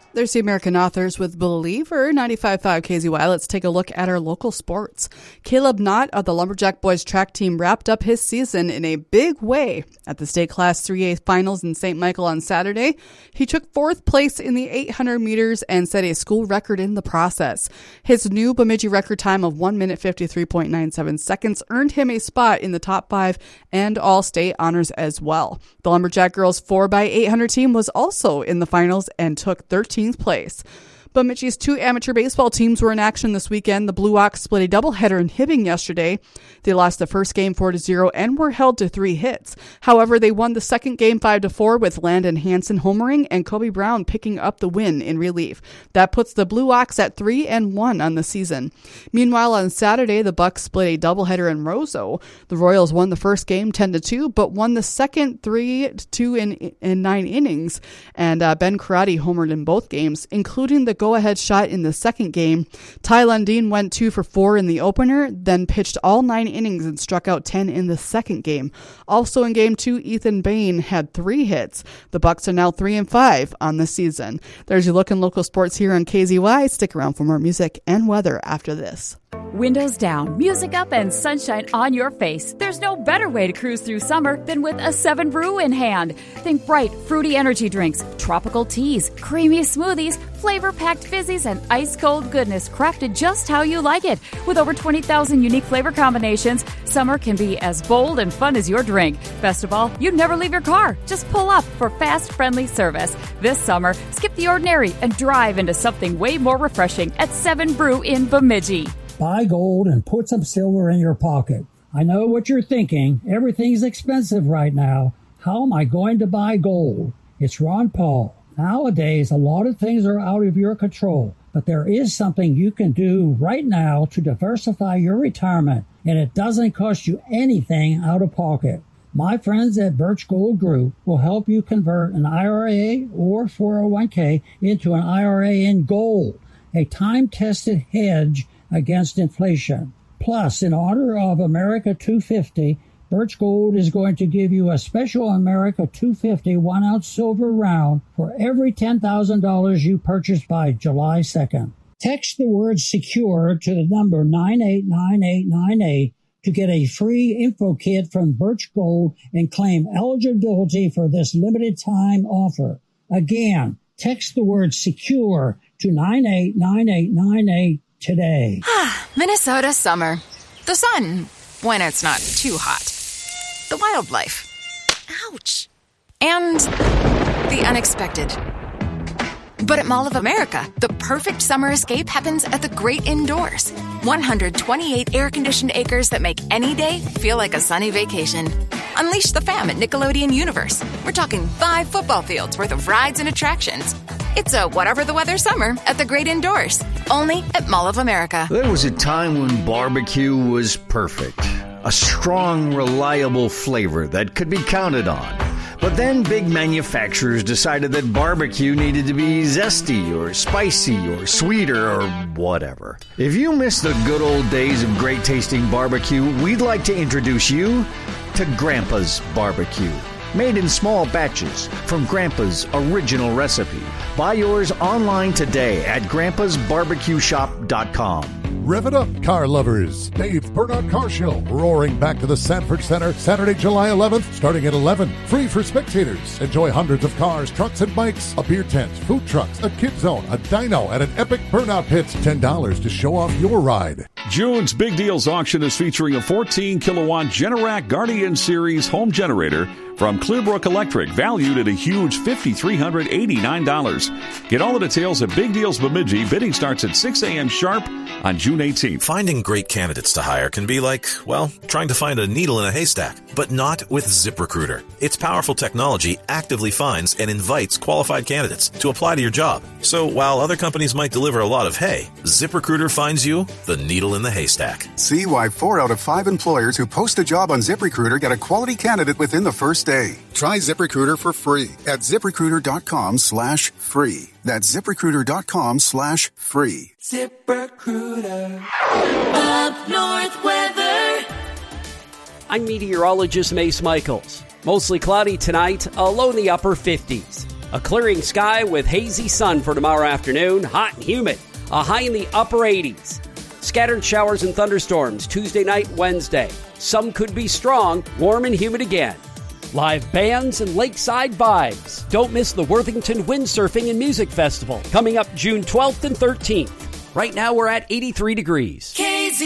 There's the American Authors with Believer, 95.5 KZY. Let's take a look at our local sports. Caleb Knott of the Lumberjack Boys track team wrapped up his season in a big way at the state class 3A finals in St. Michael on Saturday. He took fourth place in the 800 meters and set a school record in the process. His new Bemidji record time of 1 minute 53.97 seconds earned him a spot in the top 5 and all-state honors as well. The Lumberjack girls 4x800 team was also in the finals and took 13th place. Bemidji's 2 amateur baseball teams were in action this weekend. The Blue Ox split a doubleheader in Hibbing yesterday. They lost the first game 4-0 and were held to 3 hits. However, they won the second game 5-4 with Landon Hansen homering and Kobe Brown picking up the win in relief. That puts the Blue Ox at 3-1 on the season. Meanwhile, on Saturday, the Bucks split a doubleheader in Roseau. The Royals won the first game 10-2, but won the second 3-2 in 9 innings. And Ben Karate homered in both games, including the go-ahead shot in the second game. Ty Lundeen went 2 for 4 in the opener, then pitched all 9 innings and struck out 10 in the second game. Also in game 2, Ethan Bain had 3 hits. The Bucks are now 3-5 on the season. There's your look in local sports here on KZY. Stick around for more music and weather after this. Windows down, music up, and sunshine on your face. There's no better way to cruise through summer than with a 7 Brew in hand. Think bright, fruity energy drinks, tropical teas, creamy smoothies, flavor-packed fizzies, and ice-cold goodness crafted just how you like it. With over 20,000 unique flavor combinations, summer can be as bold and fun as your drink. Best of all, you never leave your car. Just pull up for fast, friendly service. This summer, skip the ordinary and drive into something way more refreshing at 7 Brew in Bemidji. Buy gold and put some silver in your pocket. I know what you're thinking. Everything's expensive right now. How am I going to buy gold? It's Ron Paul. Nowadays, a lot of things are out of your control, but there is something you can do right now to diversify your retirement, and it doesn't cost you anything out of pocket. My friends at Birch Gold Group will help you convert an IRA or 401k into an IRA in gold, a time-tested hedge against inflation. Plus, in honor of America 250, Birch Gold is going to give you a special America 250 1-ounce silver round for every $10,000 you purchase by July 2nd. Text the word SECURE to the number 989898 to get a free info kit from Birch Gold and claim eligibility for this limited time offer. Again, text the word SECURE to 989898 today. Minnesota summer. The sun, when it's not too hot. The wildlife. Ouch. And the unexpected. But at Mall of America, the perfect summer escape happens at the great indoors. 128 air-conditioned acres that make any day feel like a sunny vacation. Unleash the fam at Nickelodeon Universe. We're talking 5 football fields worth of rides and attractions. It's a whatever the weather summer at the great indoors. Only at Mall of America. There was a time when barbecue was perfect. A strong, reliable flavor that could be counted on. But then big manufacturers decided that barbecue needed to be zesty or spicy or sweeter or whatever. If you miss the good old days of great tasting barbecue, we'd like to introduce you to Grandpa's Barbecue. Made in small batches from Grandpa's original recipe. Buy yours online today at grandpasbarbecueshop.com. Rev it up, car lovers. Dave's Burnout Car Show, roaring back to the Sanford Center Saturday, July 11th, starting at 11. Free for spectators. Enjoy hundreds of cars, trucks, and bikes, a beer tent, food trucks, a kid zone, a dyno, and an epic burnout pit. $10 to show off your ride. June's Big Deals auction is featuring a 14-kilowatt Generac Guardian Series home generator from Clearbrook Electric, valued at a huge $5,389. Get all the details at Big Deals Bemidji. Bidding starts at 6 a.m. sharp on June 18th. Finding great candidates to hire can be like, well, trying to find a needle in a haystack, but not with ZipRecruiter. Its powerful technology actively finds and invites qualified candidates to apply to your job. So while other companies might deliver a lot of hay, ZipRecruiter finds you the needle in the haystack. See why 4 out of 5 employers who post a job on ZipRecruiter get a quality candidate within the first day. Try ZipRecruiter for free at ZipRecruiter.com/free. That's ZipRecruiter.com/free. ZipRecruiter. Up North weather. I'm meteorologist Mace Michaels. Mostly cloudy tonight, a low in the upper 50s. A clearing sky with hazy sun for tomorrow afternoon, hot and humid, a high in the upper 80s. Scattered showers and thunderstorms Tuesday night, Wednesday. Some could be strong, warm and humid again. Live bands and lakeside vibes. Don't miss the Worthington Windsurfing and Music Festival coming up June 12th and 13th. Right now we're at 83 degrees. KZ